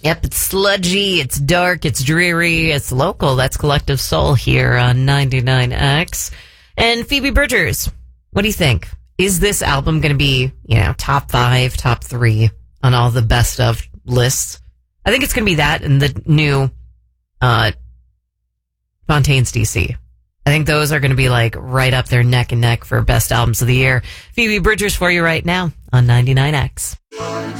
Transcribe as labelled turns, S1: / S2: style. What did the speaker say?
S1: Yep, it's sludgy, it's dark, it's dreary, it's local. That's Collective Soul here on 99X. And Phoebe Bridgers, what do you think? Is this album going to be, top 5, top 3 on all the best of lists? I think it's going to be that and the new Fontaine's DC. I think those are going to be like right up there neck and neck for best albums of the year. Phoebe Bridgers for you right now on 99X.